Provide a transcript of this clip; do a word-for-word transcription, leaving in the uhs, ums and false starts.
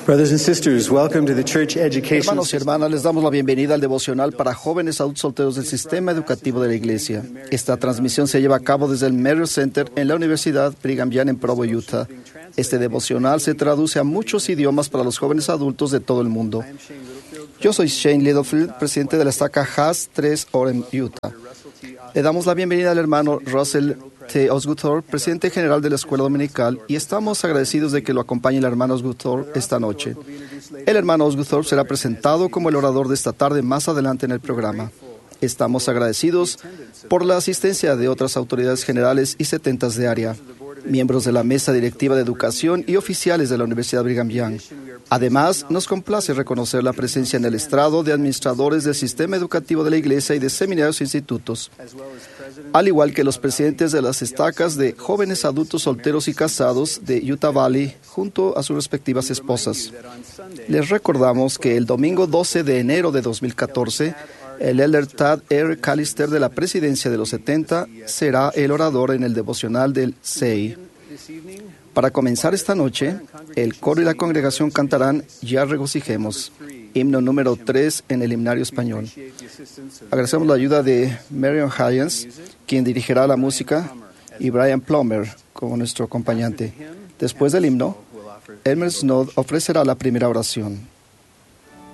Brothers and sisters, welcome to the Church Education Hermanos y hermanas, les damos la bienvenida al devocional para jóvenes adultos solteros del Sistema Educativo de la Iglesia. Esta transmisión se lleva a cabo desde el Merrill Center en la Universidad Brigham Young en Provo, Utah. Este devocional se traduce a muchos idiomas para los jóvenes adultos de todo el mundo. Yo soy Shane Littlefield, presidente de la estaca Haas tres Orem, Utah. Le damos la bienvenida al hermano Russell T. Osguthorpe, presidente general de la Escuela Dominical, y estamos agradecidos de que lo acompañe el hermano Osguthorpe esta noche. El hermano Osguthorpe será presentado como el orador de esta tarde más adelante en el programa. Estamos agradecidos por la asistencia de otras autoridades generales y setentas de área, miembros de la mesa directiva de educación y oficiales de la Universidad Brigham Young. Además, nos complace reconocer la presencia en el estrado de administradores del sistema educativo de la Iglesia y de seminarios e institutos, al igual que los presidentes de las estacas de jóvenes adultos solteros y casados de Utah Valley, junto a sus respectivas esposas. Les recordamos que el domingo doce de enero de dos mil catorce, el elder Tad R. Callister de la Presidencia de los setenta será el orador en el devocional del C E I. Para comenzar esta noche, el coro y la congregación cantarán Ya regocijemos, himno número tres en el himnario español. Agradecemos la ayuda de Marion Hyans, quien dirigirá la música, y Brian Plummer como nuestro acompañante. Después del himno, Elmer Snow ofrecerá la primera oración.